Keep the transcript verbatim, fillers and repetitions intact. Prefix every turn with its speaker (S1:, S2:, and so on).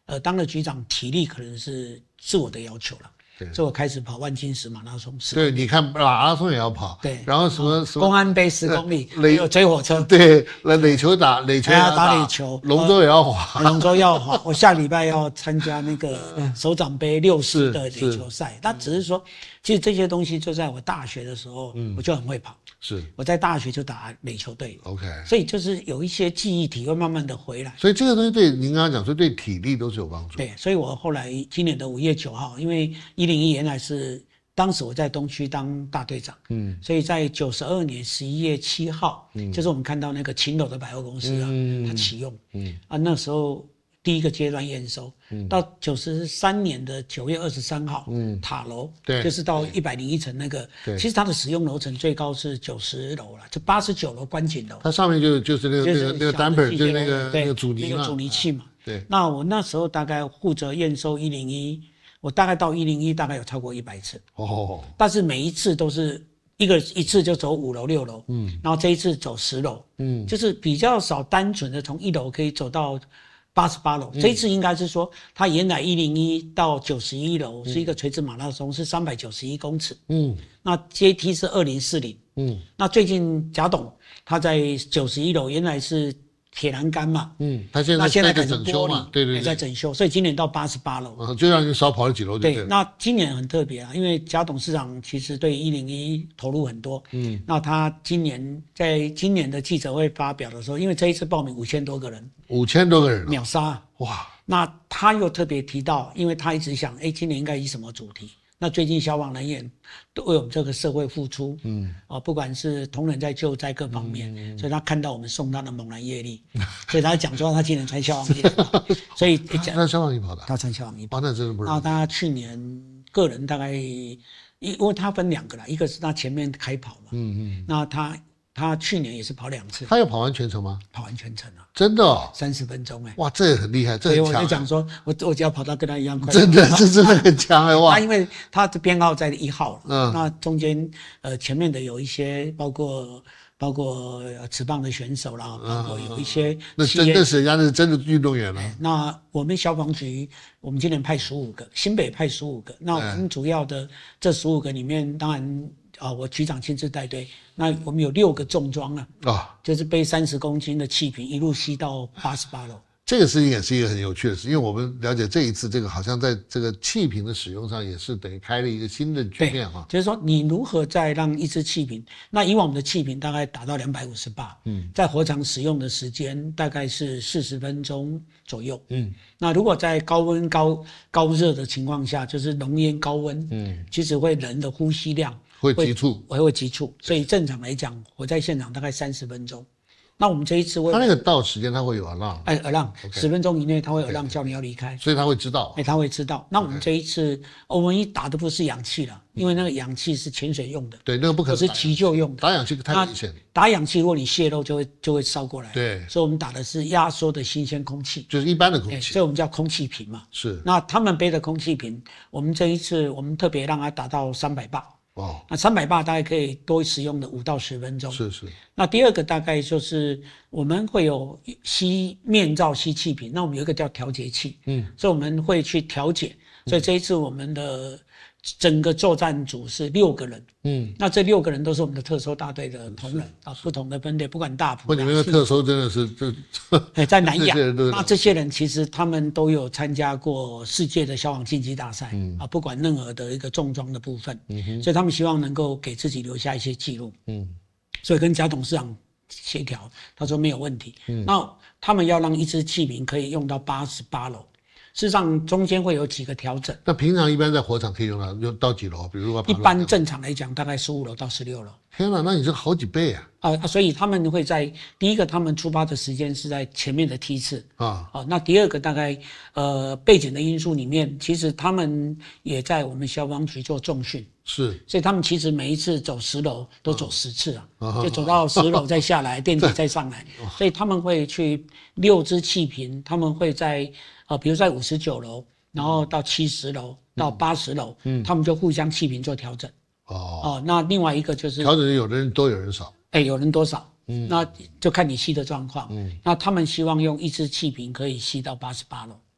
S1: 呃，当了局长，体力可能是是我的要求了。所以我开始跑万金石马拉松。
S2: 对，你看马拉松也要跑，
S1: 对，
S2: 然后什么什么
S1: 公安杯十公里，
S2: 垒
S1: 有追火车，
S2: 对，垒垒球打垒球也要
S1: 打垒球，
S2: 龙舟也要滑，
S1: 龙舟要滑。我下礼拜要参加那个首长杯六十的垒球赛，那只是说，其实这些东西就在我大学的时候，我就很会跑。是，我在大学就打垒球队 ，OK， 所以就是有一些记忆体会慢慢的回来。
S2: 所以这个东西对您刚刚讲说对体力都是有帮助。
S1: 对，所以我后来今年的五月九号，因为一零一原来是当时我在东区当大队长，嗯，所以在九十二年十一月七号，嗯，就是我们看到那个秦楼的百货公司啊，嗯、它启用，嗯啊，那时候第一个阶段验收，嗯，到九十三年的九月二十三号，嗯，塔楼，对，就是到一百零一层那个，对，其实它的使用楼层最高是九十楼了，就八十九楼观景楼，
S2: 它上面就就是那个那个那个 damper， 就是那个那个阻尼
S1: 那个阻尼器嘛，
S2: 对。
S1: 那我那时候大概负责验收一零一，我大概到一零一大概有超过一百次，哦，但是每一次都是一个一次就走五楼六楼，嗯，然后这一次走十楼，嗯，就是比较少单纯的从一楼可以走到八十八楼，这一次应该是说，它原来一零一到九十一楼是一个垂直马拉松，是三百九十一公尺，嗯，那阶梯是二零四零，嗯，那最近贾董他在九十一楼原来是铁栏杆嘛，嗯，
S2: 他现在现在在整修嘛，对对对，
S1: 在整修，所以今年到八十八楼，
S2: 嗯，就让你少跑了几楼就对了。
S1: 对，那今年很特别啊，因为贾董事长其实对一零一投入很多，嗯，那他今年在今年的记者会发表的时候，因为这一次报名五千多个人，
S2: 五千多个人，
S1: 秒杀，哇！那他又特别提到，因为他一直想，哎，今年应该以什么主题？那最近消防人员都为我们这个社会付出，嗯，啊，不管是同仁在救灾各方面，嗯嗯、所以他看到我们送他的猛然业力，所以他讲说他今年穿消防衣，所以
S2: 他穿消防衣跑的，
S1: 他穿消防衣跑，
S2: 哦，那真的不容易。
S1: 然后他去年个人大概，因为他分两个啦，一个是他前面开跑嘛，嗯嗯，那他。他去年也是跑两次，
S2: 他有跑完全程吗？
S1: 跑完全程啊，
S2: 真的哦，
S1: 三十分钟哎、欸，
S2: 哇，这也很厉害，这很强、啊。
S1: 所以我就讲说，我我只要跑到跟他一样快，
S2: 真的，这真的很强哎、欸、哇！
S1: 他因为他的编号在一号了，嗯，那中间呃前面的有一些包括包括持棒的选手啦，包括有一些、嗯、
S2: 那真的是人家是真的运动员了、啊。
S1: 那我们消防局，我们今年派十五个，新北派十五个，那我们主要的这十五个里面，当然。啊，我局长亲自带队，那我们有六个重装啊，啊，就是背三十公斤的气瓶一路吸到八十八楼。
S2: 这个事情也是一个很有趣的事，因为我们了解这一次这个好像在这个气瓶的使用上也是等于开了一个新的局面哈。
S1: 就是说你如何再让一支气瓶，那以往我们的气瓶大概达到两百五十巴，嗯，在火场使用的时间大概是四十分钟左右，嗯，那如果在高温高高热的情况下，就是浓烟高温，嗯，其实会人的呼吸量。
S2: 会急促，
S1: 我会急促，所以正常来讲，我在现场大概三十分钟。那我们这一次，
S2: 他那个到时间他会有 alarm，
S1: 哎 alarm， 十分钟以内他会有 alarm 叫你要离开，
S2: 所以他会知道，
S1: 哎，他会知道。那我们这一次，我们一打的不是氧气了，因为那个氧气是潜水用的，
S2: 对，那个不可能
S1: 是急救用的，
S2: 打氧气太危险。
S1: 打氧气，如果你泄漏，就会就会烧过来。
S2: 对，
S1: 所以我们打的是压缩的新鲜空气，
S2: 就是一般的空气，
S1: 所以我们叫空气瓶嘛。
S2: 是。
S1: 那他们背的空气瓶，我们这一次我们特别让它达到三百巴。哦，那三百巴大概可以多使用的五到十分钟。
S2: 是是。
S1: 那第二个大概就是我们会有吸面罩吸气瓶，那我们有一个叫调节器，嗯，所以我们会去调节。所以这一次我们的整个作战组是六个人，嗯，那这六个人都是我们的特搜大队的同仁啊，不同的分队，不管大埔。
S2: 不，你们的特搜真的是这，
S1: 哎，在南亚，那这些人其实他们都有参加过世界的消防竞技大赛，嗯啊，不管任何的一个重装的部分，嗯哼，所以他们希望能够给自己留下一些记录，嗯，所以跟贾董事长协调，他说没有问题，嗯，那他们要让一支气瓶可以用到八十八楼。事实上，中间会有几个调整。
S2: 那平常一般在火场可以用到用到几楼？比如说，
S1: 一般正常来讲，大概十五楼到十六楼。
S2: 天哪，那你这好几倍啊！
S1: 啊，所以他们会在第一个，他们出发的时间是在前面的梯次啊。啊，那第二个大概呃背景的因素里面，其实他们也在我们消防局做重训。
S2: 是，
S1: 所以他们其实每一次走十楼都走十次啊，啊就走到十楼再下来，电梯再上来，所以他们会去六支气瓶，他们会在呃，比如在五十九楼，然后到七十楼，到八十楼，嗯，他们就互相气瓶做调整。哦，哦，那另外一个就是
S2: 调整，有的人多，有人少，
S1: 哎，有人多少，嗯，那就看你吸的状况，嗯，那他们希望用一支气瓶可以吸到八十八楼。